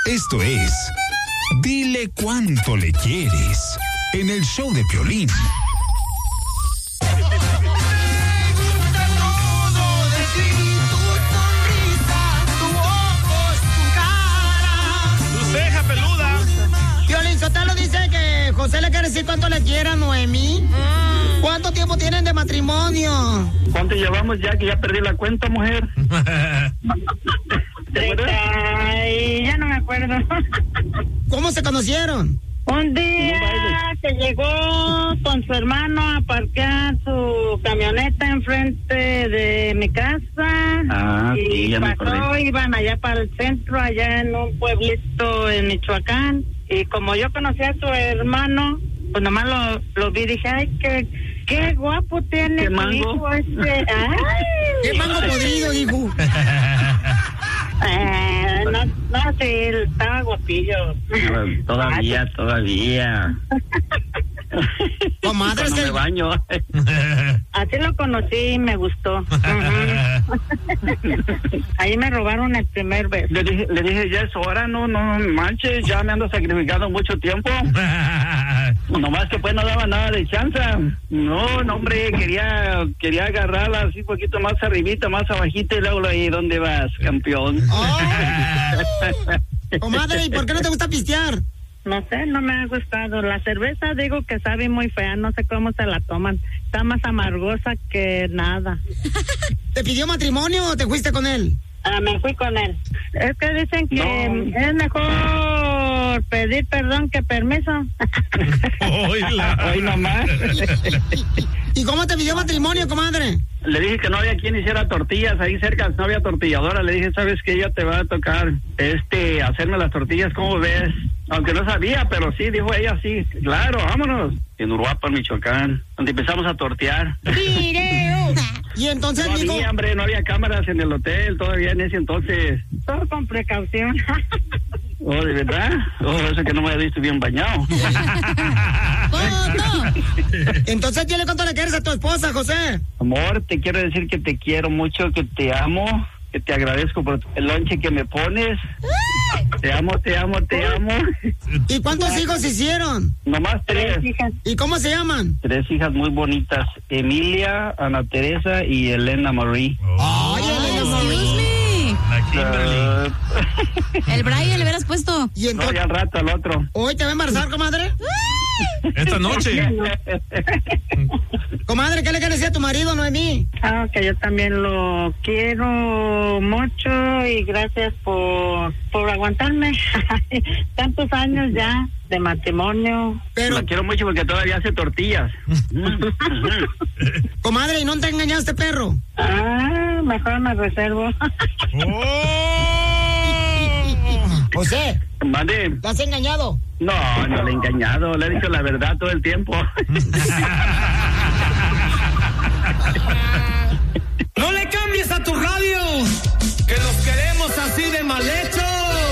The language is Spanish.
Esto es Dile Cuánto Le Quieres en el show de Piolín. Sotelo dice que José le quiere decir cuánto le quiere a Noemí. ¿Cuánto tiempo tienen de matrimonio? ¿Cuánto llevamos ya? Que ya perdí la cuenta, mujer. 30 y ya no me acuerdo. ¿Cómo se conocieron? Un día que llegó con su hermano a parquear su camioneta enfrente de mi casa. Y sí, ya pasó, iban allá para el centro, allá en un pueblito en Michoacán. Y como yo conocía a su hermano, pues nomás lo vi y dije, ay, qué guapo tiene ¿Qué tu mango? hijo este. Ay. ¿Qué mango podrido, hijo? No, sí, estaba guapillo. Todavía. Comadre, Cuando me baño. Así lo conocí y me gustó. Ahí me robaron el primer beso. Le dije, ya es hora, no manches, ya me ando sacrificando mucho tiempo. Nomás que pues no daba nada de chance. No, hombre, quería agarrarla así un poquito más arribita, más abajita y luego ahí, ¿dónde vas, campeón? Comadre, ¿y por qué no te gusta pistear? No sé, no me ha gustado. La cerveza digo que sabe muy fea, no sé cómo se la toman. Está más amargosa que nada. ¿Te pidió matrimonio o te fuiste con él? Me fui con él. Es que dicen que es mejor pedir perdón que permiso. Hoy nomás. ¿Y cómo te pidió matrimonio, comadre? Le dije que no había quien hiciera tortillas ahí cerca, no había tortilladora. Le dije, ¿sabes qué? Ya te va a tocar hacerme las tortillas, ¿cómo ves? Aunque no sabía, pero sí, dijo ella, sí, claro, vámonos. En Uruapan, Michoacán, donde empezamos a tortear. ¡Video! Y entonces, no digo... había, hombre, no había cámaras en el hotel todavía en ese entonces. Todo con precaución. Oh, ¿de verdad? Oh, eso que no me había visto bien bañado. Entonces, dile cuánto le quieres a tu esposa, José. Amor, te quiero decir que te quiero mucho, que te amo, que te agradezco por el lonche que me pones. Te amo. ¿Y cuántos hijos hicieron? Nomás 3. ¿Y cómo se llaman? 3 hijas muy bonitas. Emilia, Ana Teresa y Elena Marie. ¡Ay, Elena Marie! El Brian le hubieras puesto. ¿Y entonces... No, ya al rato al otro. ¿Hoy te va a embarazar, comadre? Esta noche. Comadre, ¿qué le quieres decir a tu marido, Noemí? Que yo también lo quiero mucho y gracias por aguantarme tantos años ya de matrimonio. Pero la quiero mucho porque todavía hace tortillas. Comadre, ¿y no te engañaste, perro? Mejor me reservo. José, ¿Mande? ¿te has engañado? No le he engañado, le he dicho la verdad todo el tiempo.